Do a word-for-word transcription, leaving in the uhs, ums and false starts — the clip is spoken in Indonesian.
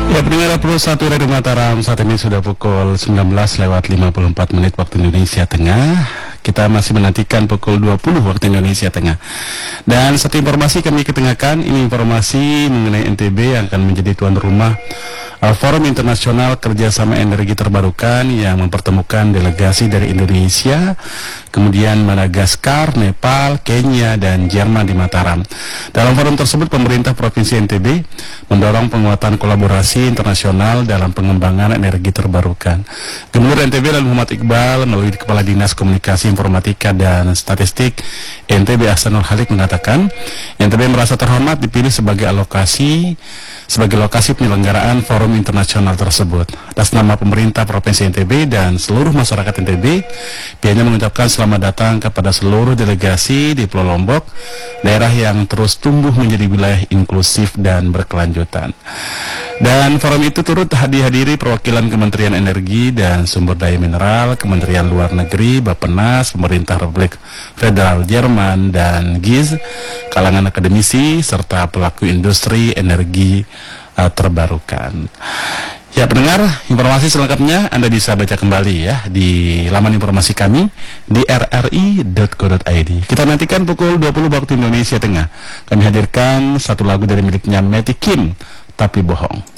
Ya, pendengar puluh satu Radio Mataram, saat ini sudah pukul sembilan belas lewat lima puluh empat menit waktu Indonesia Tengah. Kita masih menantikan pukul dua puluh waktu Indonesia Tengah. Dan satu informasi kami ketengahkan, ini informasi mengenai N T B yang akan menjadi tuan rumah uh, Forum Internasional Kerjasama Energi Terbarukan yang mempertemukan delegasi dari Indonesia, kemudian Madagaskar, Nepal, Kenya, dan Jerman di Mataram. Dalam forum tersebut, pemerintah Provinsi N T B mendorong penguatan kolaborasi internasional dalam pengembangan energi terbarukan. Gubernur N T B Lalu Muhammad Iqbal melalui Kepala Dinas Komunikasi Informatika dan Statistik N T B Ahsanul Khaliq mengatakan, N T B merasa terhormat dipilih sebagai alokasi sebagai lokasi penyelenggaraan forum internasional tersebut. Atas nama pemerintah Provinsi N T B dan seluruh masyarakat N T B, pihaknya mengucapkan selamat datang kepada seluruh delegasi di Pulau Lombok, daerah yang terus tumbuh menjadi wilayah inklusif dan berkelanjutan. Dan forum itu turut dihadiri perwakilan Kementerian Energi dan Sumber Daya Mineral, Kementerian Luar Negeri, Bappenas, Pemerintah Republik Federal Jerman, dan G I Z, kalangan akademisi, serta pelaku industri energi uh, terbarukan. Ya, pendengar, informasi selengkapnya Anda bisa baca kembali ya di laman informasi kami di r r i dot co dot i d. Kita nantikan pukul dua puluh waktu Indonesia Tengah. Kami hadirkan satu lagu dari miliknya Matty Kim, Tapi Bohong.